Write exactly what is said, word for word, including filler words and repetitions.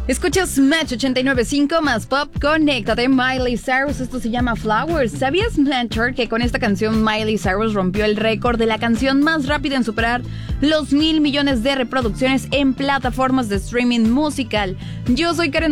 Escuchas Match ochenta y nueve punto cinco más pop, conéctate. Miley Cyrus, esto se llama Flowers. ¿Sabías, Blanchard, que con esta canción Miley Cyrus rompió el récord de la canción más rápida en superar los mil millones de reproducciones en plataformas de streaming musical? Yo soy Karen